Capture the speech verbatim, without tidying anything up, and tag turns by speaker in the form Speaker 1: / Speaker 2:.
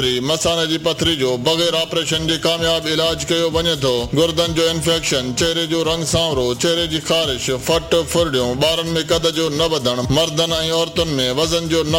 Speaker 1: मसाने जी पथरी जो बग़ैर ऑपरेशन जे कामयाब इलाज कयो वञे थो। गुर्दनि जो इंफेक्शन, चेहरे जो रंग सांवरो, चेहरे जी ख़ारिश, फट फुरड़ियूं, ॿारनि में कद जो न वधण, मर्दनि ऐं औरतुनि में वज़न जो न